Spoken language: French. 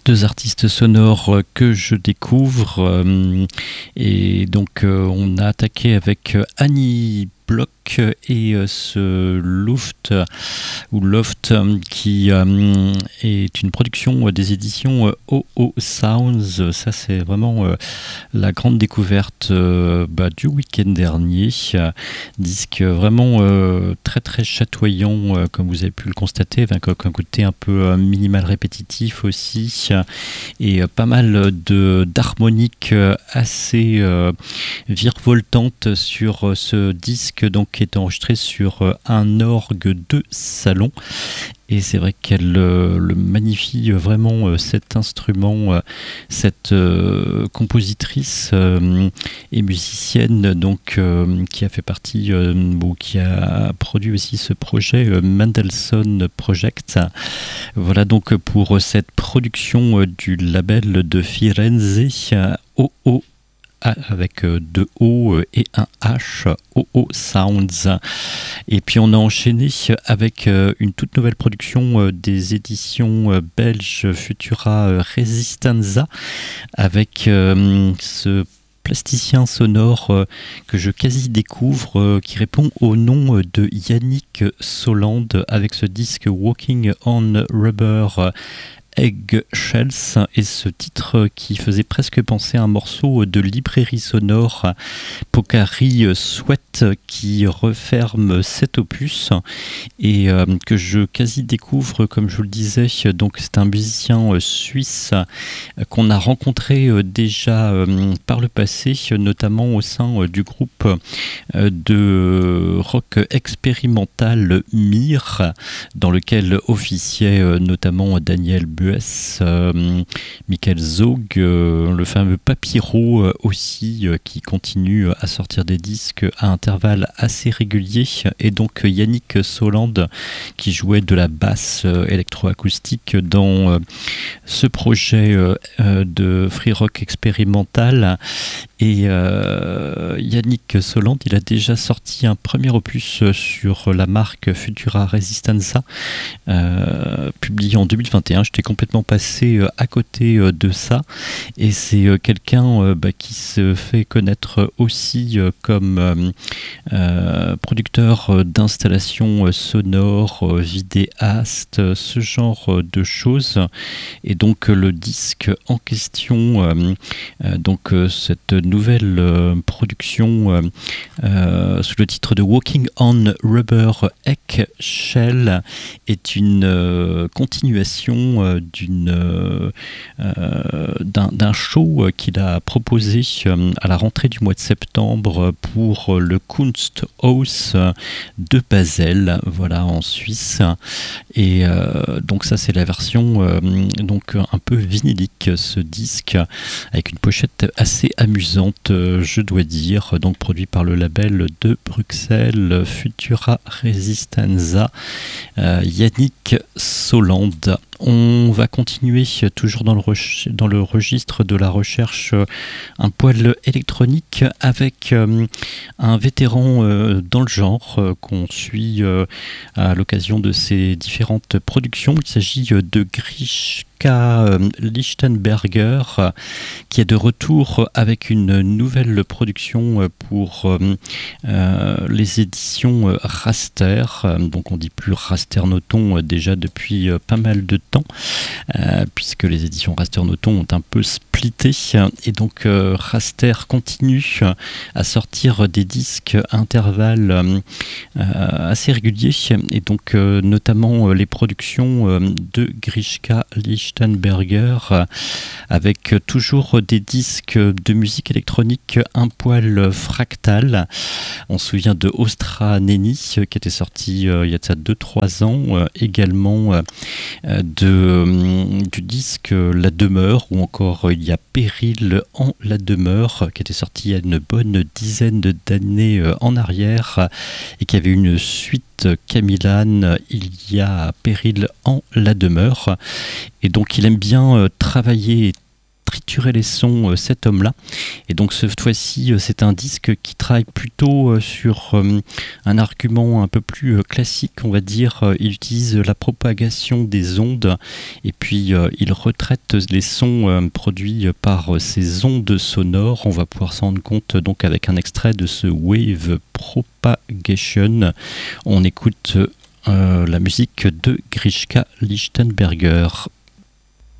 Deux artistes sonores que je découvre. Et donc, on a attaqué avec Annie Block et ce Loft ou Loft qui est une production des éditions OO Sounds. Ça, c'est vraiment la grande découverte du week-end dernier. Disque vraiment très très chatoyant, comme vous avez pu le constater, avec un côté un peu minimal répétitif aussi, et pas mal d'harmoniques assez virevoltantes sur ce disque, donc qui est enregistré sur un orgue de salon. Et c'est vrai qu'elle le magnifie vraiment, cet instrument, cette compositrice et musicienne, donc qui a fait partie, qui a produit aussi ce projet Mendelssohn Project. Voilà donc pour cette production du label de Firenze, OO avec deux O et un H, OO Sounds. Et puis on a enchaîné avec une toute nouvelle production des éditions belges Futura Resistenza, avec ce plasticien sonore que je quasi découvre, qui répond au nom de Yannick Soland, avec ce disque Walking on Rubber Eggshells, et ce titre qui faisait presque penser à un morceau de librairie sonore, Pocari Sweat, qui referme cet opus et que je quasi découvre, comme je vous le disais. Donc c'est un musicien suisse qu'on a rencontré déjà par le passé, notamment au sein du groupe de rock expérimental Mir, dans lequel officiait notamment Daniel Bues, Michael Zog, le fameux Papyro aussi, qui continue à sortir des disques à intervalles assez réguliers, et donc Yannick Soland qui jouait de la basse électroacoustique dans ce projet de free rock expérimental. Et Yannick Soland, il a déjà sorti un premier opus sur la marque Futura Resistenza, publié en 2021. J'étais complètement passé à côté de ça, et c'est quelqu'un qui se fait connaître aussi comme producteur d'installations sonores, vidéaste, ce genre de choses. Et donc le disque en question, cette nouvelle production sous le titre de Walking on Rubber Eggshell, est une continuation d'un show qu'il a proposé à la rentrée du mois de septembre pour le Kunsthaus de Basel, voilà, en Suisse. Et donc ça, c'est la version donc un peu vinylique, ce disque, avec une pochette assez amusante, je dois dire, donc produit par le label de Bruxelles Futura Resistenza, Yannick Soland. On va continuer toujours dans le registre de la recherche un poil électronique, avec un vétéran dans le genre qu'on suit à l'occasion de ses différentes productions. Il s'agit de Grishka Lichtenberger, qui est de retour avec une nouvelle production pour les éditions Raster. Donc on dit plus Raster Noton déjà depuis pas mal de temps, puisque les éditions Raster Noton ont un peu splitté, et donc Raster continue à sortir des disques à intervalles assez réguliers, et donc notamment les productions de Grishka Lichtenberger, avec toujours des disques de musique électronique un poil fractal. On se souvient de Ostra Neni, qui était sorti il y a de ça 2-3 ans, également du disque La Demeure, ou encore il y a Péril en La Demeure, qui était sorti il y a une bonne dizaine d'années en arrière, et qui avait une suite Camilan, il y a Péril en La Demeure. Et donc il aime bien travailler, triturer les sons, cet homme-là. Et donc cette fois-ci, c'est un disque qui travaille plutôt sur un argument un peu plus classique, on va dire. Il utilise la propagation des ondes et puis il retraite les sons produits par ces ondes sonores. On va pouvoir s'en rendre compte donc avec un extrait de ce Wave Propagation. On écoute la musique de Grishka Lichtenberger.